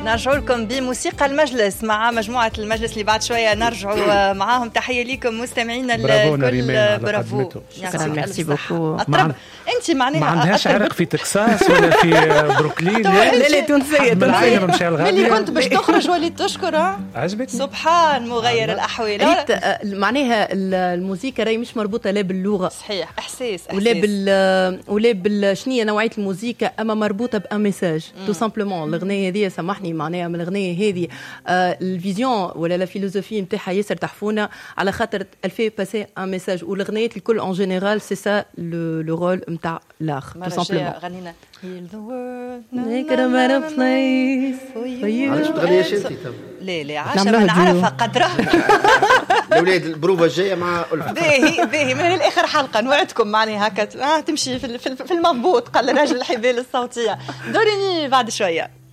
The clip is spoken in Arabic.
نرجعوا لكم بموسيقى المجلس مع مجموعة المجلس اللي بعد شوية نرجعوا معاهم. تحية ليكم مستمعينا الكل. برافو. شكرا ميرسي بوكو. انت معناها ما عندهاش عرق في تكساس ولا في بروكلين؟ لا تونسية اللي كنت باش تخرج وليت تشكر. عجبك سبحان مغير الأحوال. معناها الموسيقى راهي مش مربوطة لا باللغة صحيح إحساس ولا بالشنية نوعية الموسيقى أما مربوطة بأن ميساج تو سامبلومون. الأغنية هذه سامحني معناها من الأغنية هذه الفيزيون ولا لا فيلوزوفي نتاعها ياسر تحفونا على خاطر الفي باسي ان ميساج والأغنيات الكل ان جينيرال سي سا لو رول نتاع لاخ تو سامبلومون. غنينا Heal the world make it a better place for you. علاش تغنيش انت؟ لا عاشا ما نعرفها قدرها. الأولاد البروفة الجاية مع ألفة. باهي من الآخر حلقة نوعدكم معني هكا تمشي في المضبوط قال الراجل الحبال الصوتية. دوريني بعد شوية.